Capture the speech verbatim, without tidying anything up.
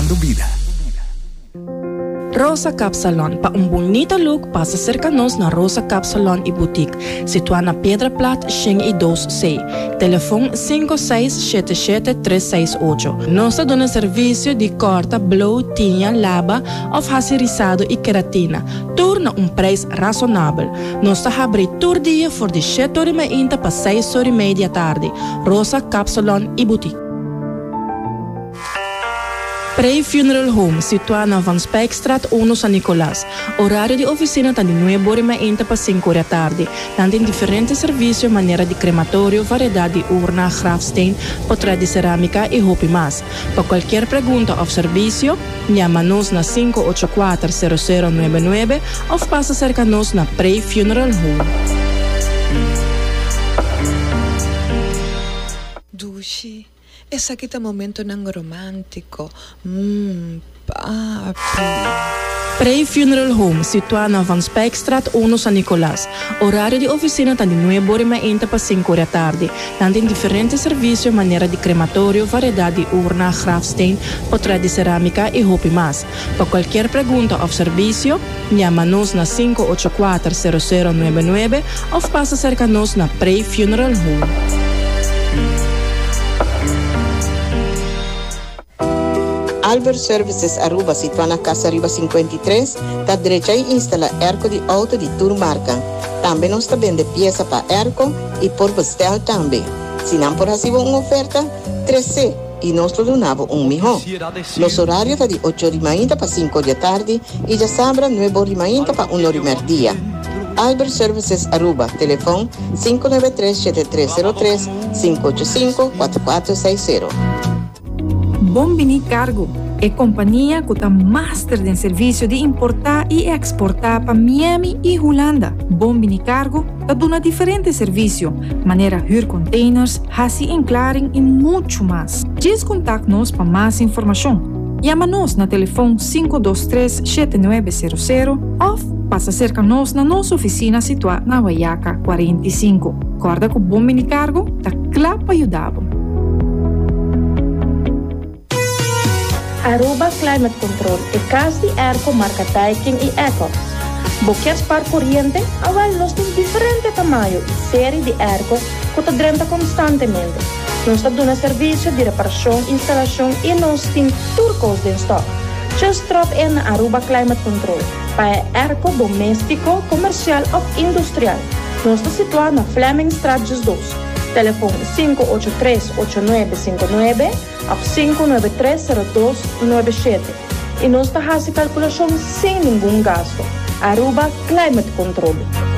Transformando vida. Rosa Cap Salon. Pa un bonito look, passa cerca-nos na Rosa Cap Salon e Boutique, situada na Pedra Plat, Xing e dois C. Telefone cinco seis sete sete três seis oito. Nós damos serviço de corta, blow, tinha, lava, of racirizado e queratina. Tudo um preço razonável. Nós abrimos todo dia por de sete horas e meia para seis horas e meia da tarde. Rosa Cap Salon e Boutique. Prey Funeral Home, situada na Van Spijkstraat um, San Nicolás. Horário de oficina está de nove horas e meia para cinco horas da tarde. Tem diferentes serviços, maneira de crematório, variedade de urna, grafsteen, portrait de cerâmica e roupa mais. Para qualquer pergunta ou serviço, chama-nos na cinco oito quatro zero zero nove nove ou passa cerca-nos na Prey Funeral Home. Dushi. Essa aqui tá momento nang romântico. Hum, papi. Prey Funeral Home, situada na Van Spijkstraat um, San Nicolás. Horário de oficina está de nove horas e meia para cinco horas da tarde. Tem diferentes serviços, maneira de crematório, variedade de urna, grafsteen, portrait de cerâmica e roupa mais. Para qualquer pergunta ou serviço, chama-nos na cinco oito quatro zero zero nove nove ou passa cerca-nos na Prey Funeral Home. Albert Services Aruba, situada na Casa Riba cinquenta e três, está direita e instala erco de auto de tour marca. Também nós vende peça para erco e por bestel também. Se não por receber uma oferta, três C e nós donamos um melhor. Nos horários de oito horas e meia para cinco horas da tarde e já sabra nove horas e meia para uma hora e meia dia. Albert Services Aruba, telefone cinco nove três sete três zero três cinco oito cinco quatro quatro seis zero. Bombini Cargo é companhia que está master em serviço de importar e exportar para Miami e Holanda. Bombini Cargo está dando diferentes serviços, maneira huur containers, hasi enclaring e muito mais. Diz contact-nos para mais informação. Chama-nos na telefone cinco dois três sete nove zero zero ou passa cerca-nos na nossa oficina situada na Guaiaca quarenta e cinco. Corda que o Bombini Cargo está claro para ajudar. Aruba Climate Control é casa de erco marca Daikin e Ecox. Boquetes par corriente, agora nós temos diferentes tamanhos e série de erco que está drenta constantemente. Nós estamos dando serviço de reparação, instalação e nós temos turcos em stock. Just drop in na Aruba Climate Control para erco doméstico, comercial ou industrial. Nós estamos situados na Fleming Straat dois. Telefone cinco oito três oito nove cinco nove ou cinco nove três zero dois nove sete. E nós fazemos calculação sem nenhum gasto. Aruba Climate Control.